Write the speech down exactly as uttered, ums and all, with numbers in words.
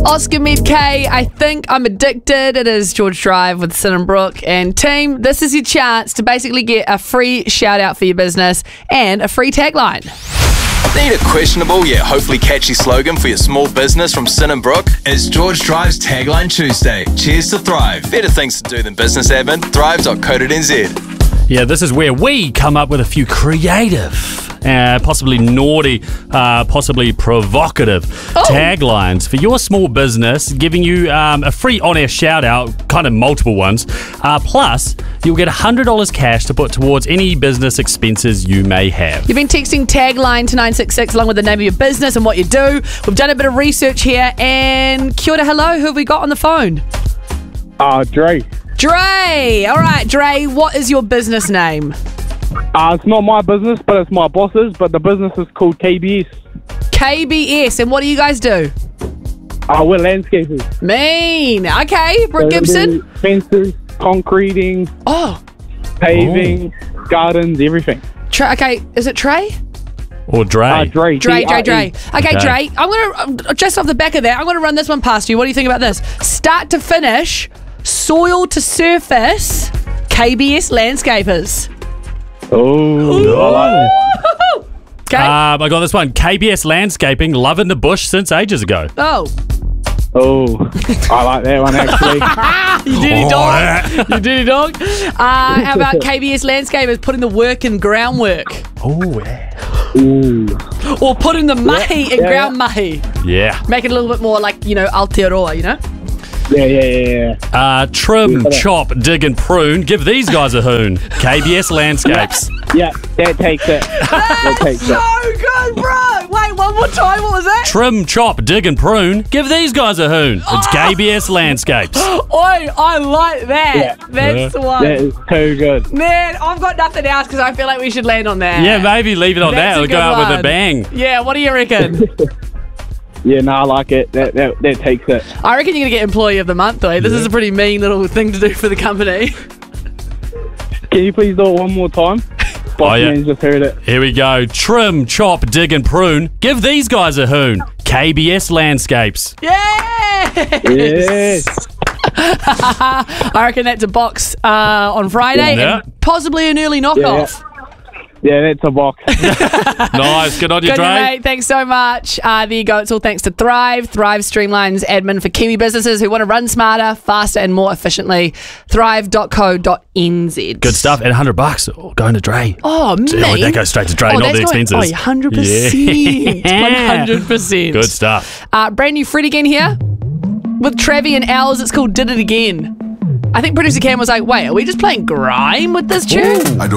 Oscar Medkay, I think I'm addicted. It is George Drive with Sin and Brooke. And team, this is your chance to basically get a free shout out for your business and a free tagline. Need a questionable yet hopefully catchy slogan for your small business from Sin and Brooke? It's George Drive's Tagline Tuesday. Cheers to Thrive. Better things to do than business admin. Thrive dot co dot n z. Yeah, this is where we come up with a few creative, uh, possibly naughty, uh, possibly provocative oh. taglines for your small business, giving you um, a free on-air shout-out, kind of multiple ones. Uh, plus, you'll get one hundred dollars cash to put towards any business expenses you may have. You've been texting tagline to nine six six along with the name of your business and what you do. We've done a bit of research here, and kia ora, hello, who have we got on the phone? Uh, Dre. Dre! All right, Dre, what is your business name? Uh, it's not my business, but it's my boss's, but the business is called K B S. K B S, and what do you guys do? Uh, we're landscapers. Mean. Okay, Brooke So we Gibson. do Fences, concreting, Oh, paving, gardens, everything. Trey, okay, is it Trey? Or Dre. Uh, Dre. Dre, Dre, Dre. Okay, Okay. Dre, I'm going to, just off the back of that, I'm going to run this one past you. What do you think about this? Start to finish, soil to surface, K B S Landscapers. Oh, I like that. Okay. Um, I got this one. K B S Landscaping, loving the bush since ages ago. oh, Oh, I like that one, actually. you dirty Oh, dog. yeah. You dirty dog. Uh, how about K B S Landscapers putting the work in groundwork? Oh, yeah. Ooh. Or putting the mahi in yeah. ground mahi? Yeah. Make it a little bit more like, you know, Aotearoa, you know? Yeah, yeah, yeah, yeah. Uh, trim, Yeah. chop, dig and prune. Give these guys a hoon. K B S Landscapes. Yeah, that takes it. That takes it. So good, bro. Wait, one more time. What was that? Trim, chop, dig and prune. Give these guys a hoon. It's K B S Landscapes. Oi, I like that. Yeah. That's the one. That is too good. Man, I've got nothing else because I feel like we should land on that. Yeah, maybe leave it on That's that. a We'll go good out with one. a bang. Yeah, what do you reckon? Yeah, no, I like it. That that, that takes it. I reckon you're going to get Employee of the Month, though. This is a pretty mean little thing to do for the company. Can you please do it one more time? Oh, yeah. Bossman's just heard it. Here we go. Trim, chop, dig and prune. Give these guys a hoon. K B S Landscapes. Yes! Yes. I reckon that's a box uh, on Friday Yeah. and possibly an early knockoff. Yeah, that's a box. Nice. Good on you, Good, Dre. mate. Thanks so much. Uh, there you go. It's all thanks to Thrive. Thrive streamlines admin for Kiwi businesses who want to run smarter, faster, and more efficiently. Thrive dot co dot n z. Good stuff. At one hundred bucks, oh, going to Dre. Oh, man. Oh, that goes straight to Dre, Oh, not that's the going- expenses. Oh, one hundred percent. Yeah. one hundred percent. Good stuff. Uh, brand new Fred again here with Travi and Els. It's called Did It Again. I think producer Cam was like, wait, are we just playing grime with this tune? I don't